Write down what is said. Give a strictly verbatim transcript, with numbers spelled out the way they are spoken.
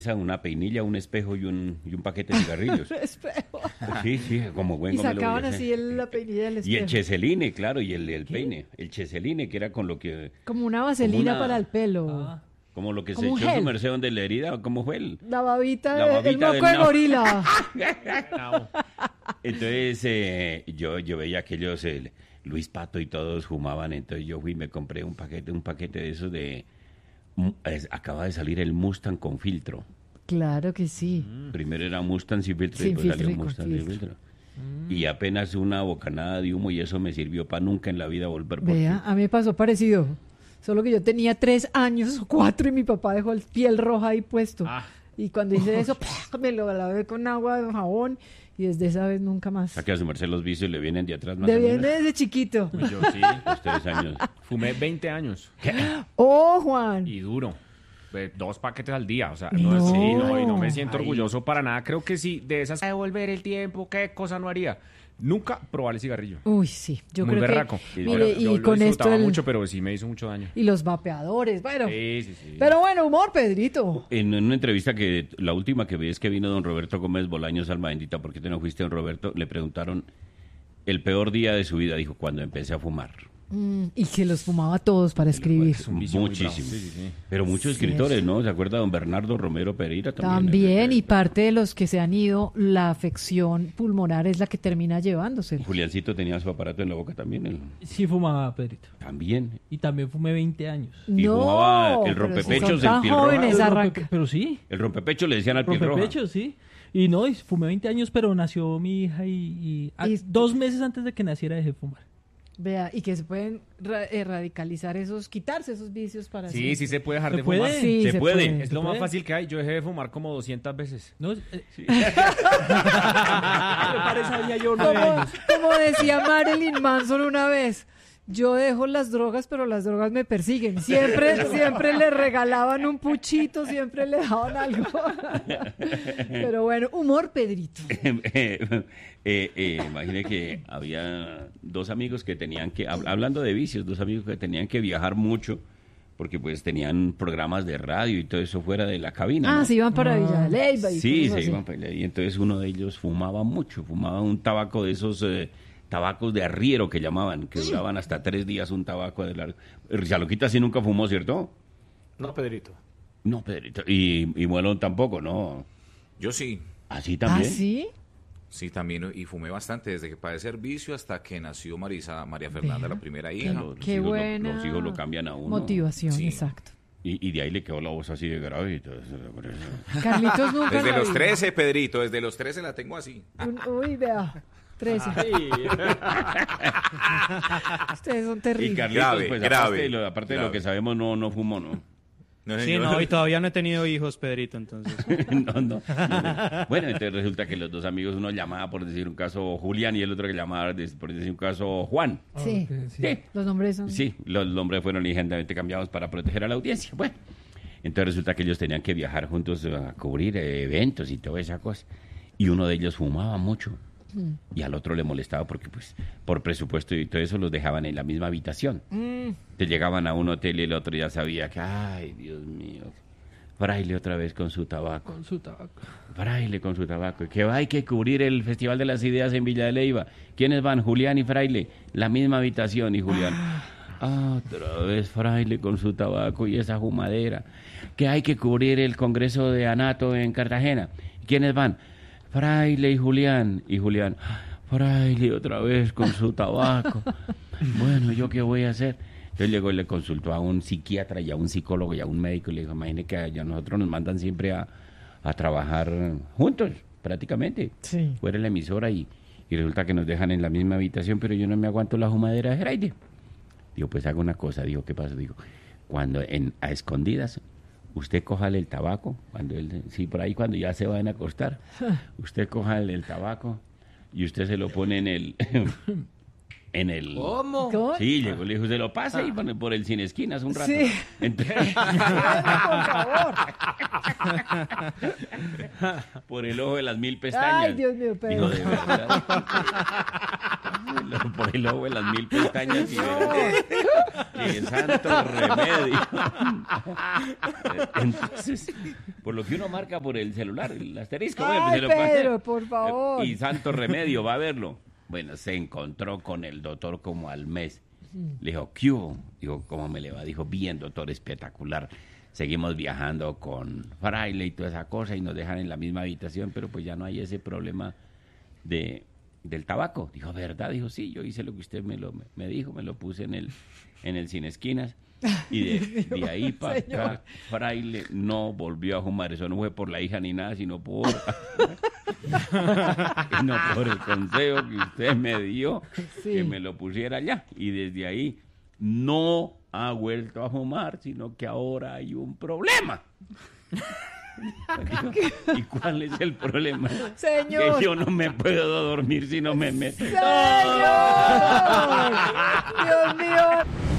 una peinilla, un espejo y un, y un paquete de cigarrillos. Espejo. Sí, sí, como buen Y gomelo voy a sacaban hacer. así el, la peinilla del espejo. Y el cheseline, claro, y el, el peine. El cheseline, que era con lo que... Como una vaselina una- para el pelo. Ah, Como lo que se Como un echó su gel. merced donde la herida, ¿cómo fue el? La babita, La de- babita el moco del de nabo. gorila. bravo. Entonces eh, yo, yo veía aquellos, eh, Luis Pato y todos fumaban, entonces yo fui y me compré un paquete, un paquete de esos de... mu- es- acaba de salir el Mustang con filtro. Claro que sí. Primero era Mustang sin filtro Sin y después filtro salió y con Mustang sin filtro. filtro. Y apenas una bocanada de humo y eso me sirvió para nunca en la vida volver por Vea, a mí me pasó parecido. Solo que yo tenía tres años o cuatro y mi papá dejó el piel roja ahí puesto. Ah. Y cuando hice eso, ¡pah! Me lo lavé con agua de jabón y desde esa vez nunca más. O sea que a su merced los vicios le vienen de atrás más De o bien menos. desde chiquito. Yo sí, Los tres años. fumé veinte años ¡Oh, Juan! y duro. Eh, Dos paquetes al día, o sea, No. no, es- sí, no, y no me siento Ay. orgulloso para nada. Creo que sí, de esas devolver el tiempo, ¿qué cosa no haría? Nunca probar el cigarrillo. Uy, sí. Yo Muy creo berraco. que... Ahora, Mire, yo y lo con esto... disfrutaba el- mucho, pero sí me hizo mucho daño. Y los vapeadores, bueno. Sí, sí, sí. Pero bueno, humor, Pedrito. En una entrevista que, la última que vi es que vino don Roberto Gómez Bolaños, alma bendita, ¿por qué te no fuiste, don Roberto? Le preguntaron el peor día de su vida, dijo, cuando empecé a fumar. Mm, y que los fumaba todos para escribir. Es un vicio muy bravo. Muchísimo. Sí, sí, sí. Pero muchos Sí, escritores, sí. ¿no? ¿Se acuerda don Bernardo Romero Pereira también? También, Eh, y parte de los que se han ido, la afección pulmonar es la que termina llevándose. Juliancito tenía su aparato en la boca también. él- Sí fumaba, Pedrito. También. Y también fumé veinte años. Y fumaba el pero si rompepechos, son el tan piel roja. jóvenes, Pero, arranca. rompe- pero sí, El rompepecho le decían al piel roja. rompepecho, sí. Y no, y fumé veinte años, pero nació mi hija y, y- a- Y- dos meses antes de que naciera dejé de fumar. Vea, y que se pueden ra- eh, radicalizar esos, quitarse esos vicios para Sí, siempre. sí se puede dejar ¿Se de puede? fumar. Sí, Se puede. Es lo ¿Se más puede? fácil que hay. Yo dejé de fumar como doscientas veces. No, eh, me parece había yo nueve Como, años. como decía Marilyn Manson una vez, yo dejo las drogas, pero las drogas me persiguen. Siempre, siempre le regalaban un puchito, siempre le daban algo. Pero bueno, humor, Pedrito. eh, eh, eh, imagine que había dos amigos que tenían que, hab- hablando de vicios, dos amigos que tenían que viajar mucho porque pues tenían programas de radio y todo eso fuera de la cabina. Ah, ¿no? se iban para Villa de Leyva y Sí, cosas se así. iban para allá. Y entonces uno de ellos fumaba mucho, fumaba un tabaco de esos eh, tabacos de arriero que llamaban, que duraban hasta tres días un tabaco de largo. Chaloquita sí nunca fumó, ¿cierto? No, Pedrito. No, Pedrito. Y, y bueno, tampoco, ¿no? Yo sí. Así ¿Ah, también. sí? Sí, también. Y fumé bastante desde que padecer vicio hasta que nació Marisa, María Fernanda, Vea. la primera Ya hija. los, los Qué hijos lo- buena los hijos lo cambian a uno. motivación, Sí. exacto. Y, y de ahí le quedó la voz así de grave y todo eso. por eso. Carlitos nunca Desde la los vi. trece, Pedrito, desde los trece la tengo así. Un- uy, vea, trece. Ustedes son Y terribles. Carlitos, Grave, pues grave, aparte, de lo, aparte de lo grave. que sabemos, no, no fumó, ¿no? No, Sí, señor. no, y todavía no he tenido hijos, Pedrito, entonces. no, no, no, no. Bueno, entonces resulta que los dos amigos, uno llamaba por decir un caso Julián y el otro que llamaba de- por decir un caso Juan. Sí, Ok, sí. Sí, los nombres son... sí, los nombres fueron ligeramente cambiados para proteger a la audiencia. Bueno, entonces resulta que ellos tenían que viajar juntos a cubrir eh, eventos y toda esa cosa. Y uno de ellos fumaba mucho. Y al otro le molestaba porque, pues, por presupuesto y todo eso los dejaban en la misma habitación. Te llegaban a un hotel y el otro ya sabía que, ay, Dios mío, Fraile otra vez con su tabaco. Con su tabaco. Fraile con su tabaco. Que hay que cubrir el Festival de las Ideas en Villa de Leyva. ¿Quiénes van? Julián y Fraile. La misma habitación y Julián. Ah, otra vez Fraile con su tabaco y esa humadera. Que hay que cubrir el Congreso de Anato en Cartagena. ¿Quiénes van? Fraile y Julián. Y Julián, Fraile otra vez con su tabaco. Bueno, ¿yo qué voy a hacer? Entonces llegó y le consultó a un psiquiatra y a un psicólogo y a un médico y le dijo, imagine que a nosotros nos mandan siempre a, a trabajar juntos, prácticamente. Sí. Fuera de la emisora y, y resulta que nos dejan en la misma habitación, pero yo no me aguanto la humadera de Fraile. Digo, pues haga una cosa. Digo, ¿qué pasa? Digo, cuando en, a escondidas, usted cójale el tabaco, cuando él, sí, por ahí cuando ya se van a acostar, usted cójale el tabaco y usted se lo pone en el... en el... ¿Cómo? ¿Cómo? Sí, llegó, le dijo, se lo pasa y pone por el cine esquinas un rato. Sí. Entonces, Por favor. por el ojo de las mil pestañas. Ay, Dios mío, Dijo, Pedro. de verdad. Por el ojo de las mil pestañas y verá Que santo remedio. Entonces, por lo que uno marca por el celular, el asterisco. bueno, Ay, se lo pasé. Pedro, por favor. Y santo remedio, va a verlo. Bueno, se encontró con el doctor como al mes. Le dijo, ¿qué hubo? Dijo, ¿cómo me le va? Dijo, bien, doctor, espectacular. Seguimos viajando con Fraile y toda esa cosa y nos dejan en la misma habitación, pero pues ya no hay ese problema de, del tabaco. Dijo, ¿verdad? Dijo, sí, yo hice lo que usted me, lo, me dijo, me lo puse en el, en el Sin Esquinas. Y de, de ahí para acá, Fraile no volvió a fumar. Eso no fue por la hija ni nada, sino por... no por el consejo que usted me dio, Sí. que me lo pusiera allá. Y desde ahí no ha vuelto a fumar, sino que ahora hay un problema. ¿Y cuál es el problema? Señor. Que yo no me puedo dormir si no me meto. ¡Señor! Dios mío.